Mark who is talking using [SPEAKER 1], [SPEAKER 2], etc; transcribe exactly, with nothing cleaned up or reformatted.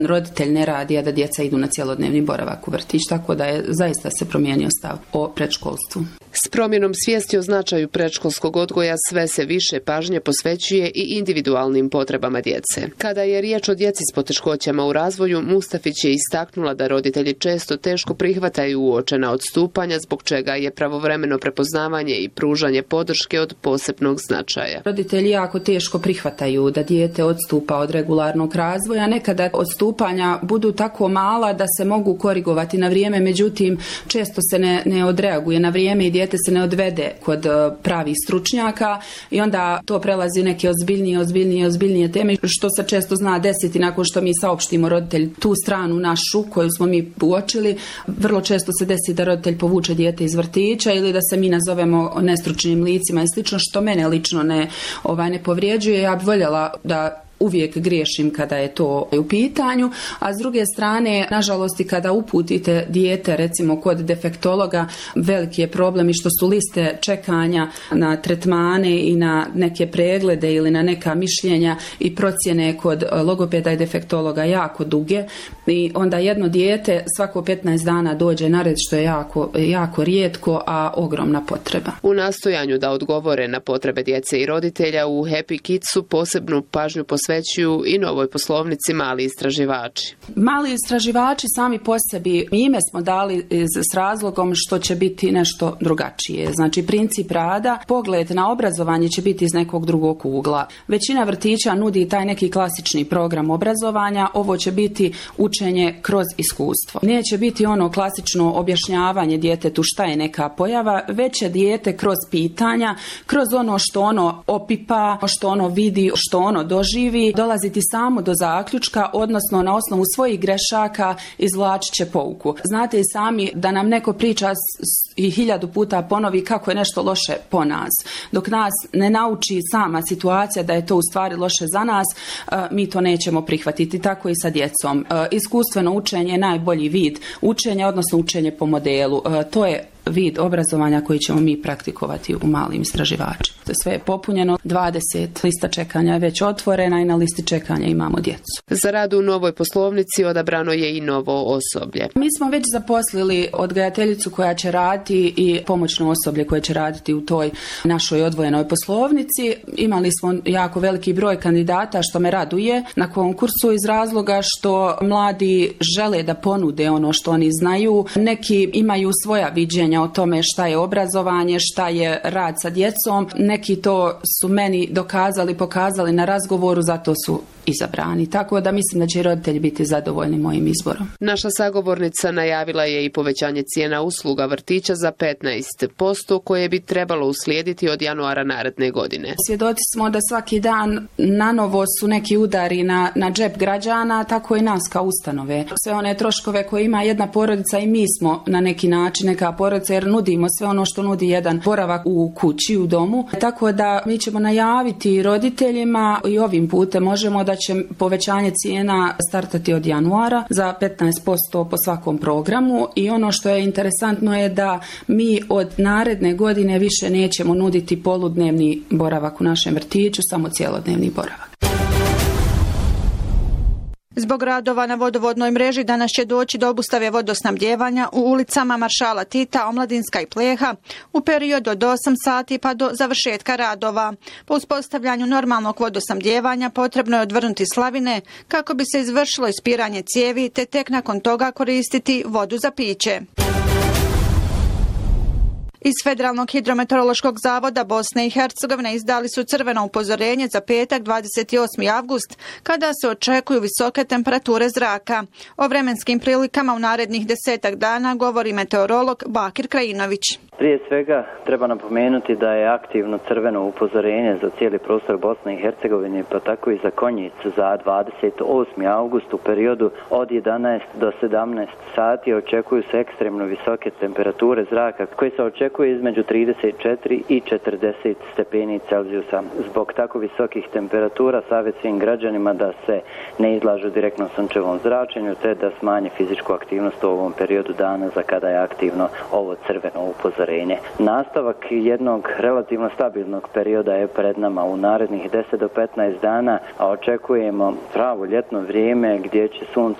[SPEAKER 1] roditelj ne radi, a da djeca idu na cjelodnevni boravak u vrtić, tako da je zaista se promijenio stav o predškolstvu.
[SPEAKER 2] S promjenom svijesti o značaju predškolskog odgoja sve se više pažnje posvećuje i individualnim potrebama djece. Kada je riječ o djeci s poteškoćama u razvoju, Mustafić je istaknula da roditelji često teško prihvataju uočena odstupanja, zbog čega je pravovremeno prepoznavanje i pružanje podrške od posebnog značaja.
[SPEAKER 1] Roditelji jako teško prihvataju da dijete odstupa od regularnog razvoja, nekada odstupanja budu tako mala da se mogu korigovati na vrijeme, međutim često se ne, ne odreaguje na vrijeme i dijete se ne odvede kod pravih stručnjaka i onda to prelazi neke ozbiljnije, ozbiljnije, ozbiljnije teme, što se često zna desiti nakon što mi saopštimo roditelj tu stranu našu koju smo mi uočili. Vrlo često se desi da roditelj povuče dijete iz vrtića ili da se mi nazovemo nestručnim licima i slično, što mene lično ne, ovaj, ne povrijeđuje. Ja bih voljela da uvijek griješim kada je to u pitanju, a s druge strane, nažalost, i kada uputite dijete, recimo kod defektologa, veliki je problem i što su liste čekanja na tretmane i na neke preglede ili na neka mišljenja i procjene kod logopeda i defektologa jako duge i onda jedno dijete svako petnaest dana dođe na red, što je jako, jako rijetko, a ogromna potreba.
[SPEAKER 2] U nastojanju da odgovore na potrebe djece i roditelja, u Happy Kidsu posebnu pažnju posvećuju i novoj poslovnici Mali istraživači.
[SPEAKER 1] Mali istraživači sami po sebi ime smo dali s razlogom što će biti nešto drugačije. Znači, princip rada, pogled na obrazovanje će biti iz nekog drugog ugla. Većina vrtića nudi taj neki klasični program obrazovanja, ovo će biti učenje kroz iskustvo. Neće biti ono klasično objašnjavanje djetetu šta je neka pojava, već će dijete kroz pitanja, kroz ono što ono opipa, što ono vidi, što ono doživi, dolaziti samo do zaključka, odnosno na osnovu svojih grešaka izvlačit će pouku. Znate i sami da nam neko priča i hiljadu puta ponovi kako je nešto loše po nas. Dok nas ne nauči sama situacija da je to u stvari loše za nas, mi to nećemo prihvatiti. Tako i sa djecom. Iskustveno učenje je najbolji vid učenja, odnosno učenje po modelu. To je vid obrazovanja koji ćemo mi praktikovati u Malim istraživačima. Sve je popunjeno, dvadeset lista čekanja je već otvorena i na listi čekanja imamo djecu.
[SPEAKER 2] Za rad u novoj poslovnici odabrano je i novo osoblje.
[SPEAKER 1] Mi smo već zaposlili odgajateljicu koja će raditi i pomoćno osoblje koje će raditi u toj našoj odvojenoj poslovnici. Imali smo jako veliki broj kandidata, što me raduje na konkursu iz razloga što mladi žele da ponude ono što oni znaju. Neki imaju svoja viđenja o tome šta je obrazovanje, šta je rad sa djecom. Neki to su meni dokazali, pokazali na razgovoru, zato su izabrani. Tako da mislim da će roditelji biti zadovoljni mojim izborom.
[SPEAKER 2] Naša sagovornica najavila je i povećanje cijena usluga vrtića za petnaest posto koje bi trebalo uslijediti od januara naredne godine.
[SPEAKER 1] Svjedoci smo da svaki dan nanovo su neki udari na, na džep građana, tako i nas kao ustanove. Sve one troškove koje ima jedna porodica i mi smo na neki način neka porodica, jer nudimo sve ono što nudi jedan boravak u kući, u domu. Tako da mi ćemo najaviti roditeljima i ovim putem možemo da će povećanje cijena startati od januara za petnaest posto po svakom programu i ono što je interesantno je da mi od naredne godine više nećemo nuditi poludnevni boravak u našem vrtiću, samo cjelodnevni boravak.
[SPEAKER 3] Zbog radova na vodovodnoj mreži danas će doći do obustave vodosnabdijevanja u ulicama Maršala Tita, Omladinska i Pleha u periodu od osam sati pa do završetka radova. Po uspostavljanju normalnog vodosnabdijevanja potrebno je odvrnuti slavine kako bi se izvršilo ispiranje cijevi te tek nakon toga koristiti vodu za piće. Iz Federalnog hidrometeorološkog zavoda Bosne i Hercegovine izdali su crveno upozorenje za petak dvadeset osmi avgust, kada se očekuju visoke temperature zraka. O vremenskim prilikama u narednih desetak dana govori meteorolog Bakir Krajinović.
[SPEAKER 4] Prije svega treba napomenuti da je aktivno crveno upozorenje za cijeli prostor Bosne i Hercegovine, pa tako i za Konjic za dvadeset osmi avgust u periodu od jedanaest do sedamnaest sati očekuju se ekstremno visoke temperature zraka koje se očekuju očekuje između trideset četiri i četrdeset stepeni Celzijusa. Zbog tako visokih temperatura savjet svim građanima da se ne izlažu direktno sunčevom zračenju te da smanje fizičku aktivnost u ovom periodu dana za kada je aktivno ovo crveno upozorenje. Nastavak jednog relativno stabilnog perioda je pred nama u narednih deset do petnaest dana, a očekujemo pravo ljetno vrijeme gdje će sunce